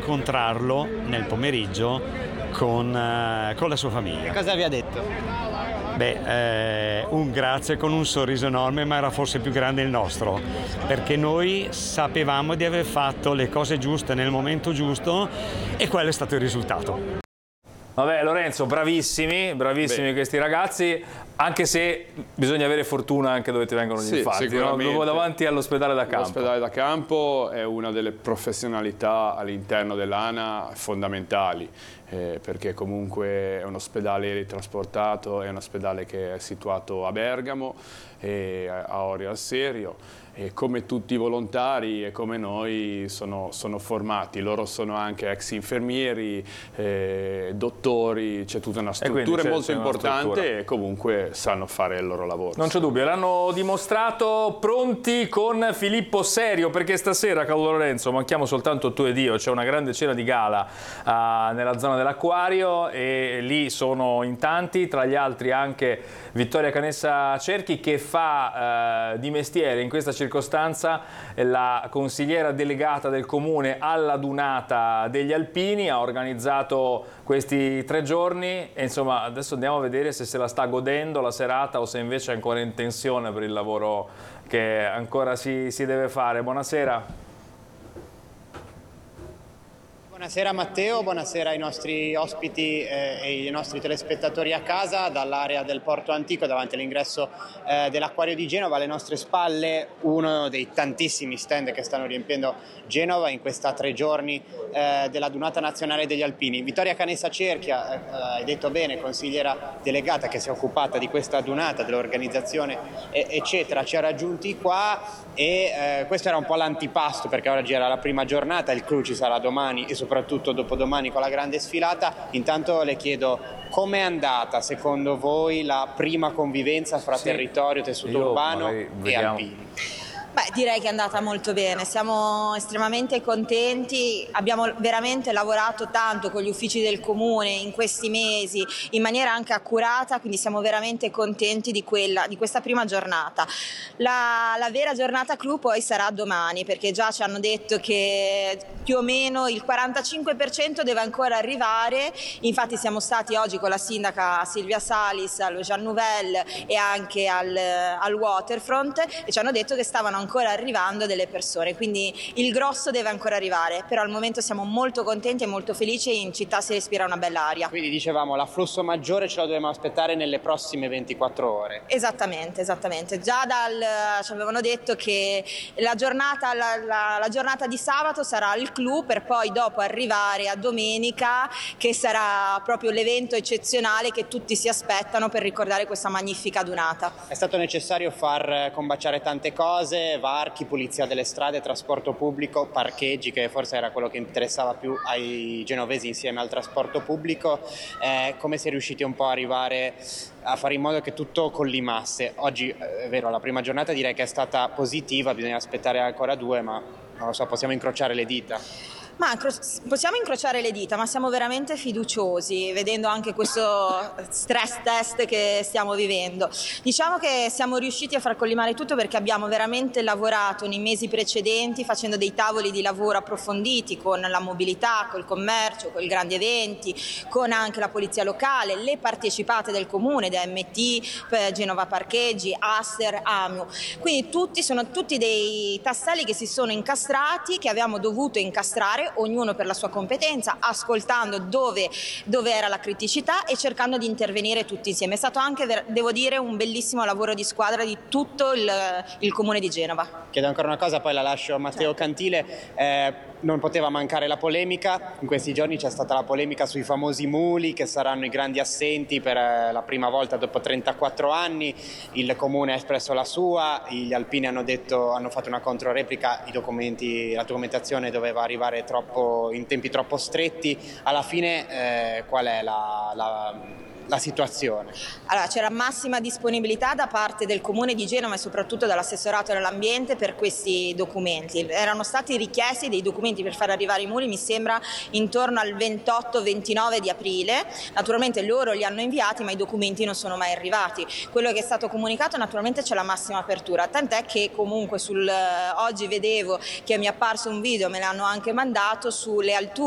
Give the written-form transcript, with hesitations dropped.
incontrarlo nel pomeriggio con la sua famiglia. Che cosa vi ha detto? Un grazie con un sorriso enorme, ma era forse più grande il nostro, perché noi sapevamo di aver fatto le cose giuste nel momento giusto e quello è stato il risultato. Vabbè, Lorenzo, bravissimi questi ragazzi, anche se bisogna avere fortuna anche dove ti vengono gli infarti, no? Davanti all'ospedale da campo. L'ospedale da campo è una delle professionalità all'interno dell'ANA fondamentali, perché comunque è un ospedale trasportato, è un ospedale che è situato a Bergamo, a Orio al Serio. E come tutti i volontari e come noi sono formati, loro sono anche ex infermieri, dottori, c'è tutta una struttura molto importante e comunque sanno fare il loro lavoro. Non c'è dubbio, l'hanno dimostrato pronti con Filippo Serio, perché stasera, caro Lorenzo, manchiamo soltanto tu ed io, c'è una grande cena di gala nella zona dell'Acquario e lì sono in tanti, tra gli altri anche Vittoria Canessa Cerchi, che fa di mestiere in questa circostanza la consigliera delegata del comune alla Dunata degli Alpini, ha organizzato questi 3 giorni e insomma adesso andiamo a vedere se la sta godendo la serata o se invece è ancora in tensione per il lavoro che ancora si deve fare. Buonasera. Buonasera Matteo, buonasera ai nostri ospiti e ai nostri telespettatori a casa dall'area del Porto Antico davanti all'ingresso dell'Acquario di Genova. Alle nostre spalle uno dei tantissimi stand che stanno riempiendo Genova in questa 3 giorni della Dunata Nazionale degli Alpini. Vittoria Canessa Cerchi, hai detto bene, consigliera delegata che si è occupata di questa Dunata, dell'organizzazione eccetera, ci ha raggiunti qua e questo era un po' l'antipasto perché oggi era la prima giornata, il clou ci sarà domani e soprattutto dopodomani con la grande sfilata. Intanto le chiedo com'è andata secondo voi la prima convivenza fra territorio, tessuto urbano e alpini? Beh, direi che è andata molto bene, siamo estremamente contenti, abbiamo veramente lavorato tanto con gli uffici del comune in questi mesi in maniera anche accurata, quindi siamo veramente contenti di questa prima giornata. La vera giornata clou poi sarà domani, perché già ci hanno detto che più o meno il 45% deve ancora arrivare, infatti siamo stati oggi con la sindaca Silvia Salis allo Jean Nouvel e anche al Waterfront e ci hanno detto che stavano ancora arrivando delle persone, quindi il grosso deve ancora arrivare, però al momento siamo molto contenti e molto felici e in città si respira una bella aria. Quindi dicevamo l'afflusso maggiore ce lo dobbiamo aspettare nelle prossime 24 ore. Esattamente, già ci avevano detto che la giornata di sabato sarà il clou per poi dopo arrivare a domenica che sarà proprio l'evento eccezionale che tutti si aspettano per ricordare questa magnifica Dunata. È stato necessario far combaciare tante cose, varchi, pulizia delle strade, trasporto pubblico, parcheggi, che forse era quello che interessava più ai genovesi insieme al trasporto pubblico. Come si è riusciti un po' a arrivare a fare in modo che tutto collimasse? Oggi è vero, la prima giornata direi che è stata positiva, bisogna aspettare ancora 2, ma non lo so, possiamo incrociare le dita. Ma possiamo incrociare le dita, ma siamo veramente fiduciosi, vedendo anche questo stress test che stiamo vivendo. Diciamo che siamo riusciti a far collimare tutto perché abbiamo veramente lavorato nei mesi precedenti facendo dei tavoli di lavoro approfonditi con la mobilità, col commercio, con i grandi eventi, con anche la polizia locale, le partecipate del comune, da MT, Genova Parcheggi, Aster, AMIU. Quindi sono tutti dei tasselli che si sono incastrati, che abbiamo dovuto incastrare ognuno per la sua competenza, ascoltando dove era la criticità e cercando di intervenire tutti insieme. È stato anche, devo dire, un bellissimo lavoro di squadra di tutto il comune di Genova. Chiedo ancora una cosa, poi la lascio a Matteo Cantile. Non poteva mancare la polemica, in questi giorni c'è stata la polemica sui famosi muli che saranno i grandi assenti per la prima volta dopo 34 anni, il comune ha espresso la sua, gli alpini hanno fatto una controreplica, la documentazione doveva arrivare in tempi troppo stretti. Alla fine qual è la situazione? Allora, c'era massima disponibilità da parte del Comune di Genova e soprattutto dall'assessorato dell'ambiente per questi documenti. Erano stati richiesti dei documenti per far arrivare i muli, mi sembra, intorno al 28-29 di aprile. Naturalmente loro li hanno inviati, ma i documenti non sono mai arrivati. Quello che è stato comunicato, naturalmente c'è la massima apertura, tant'è che comunque oggi vedevo che mi è apparso un video, me l'hanno anche mandato, sulle alture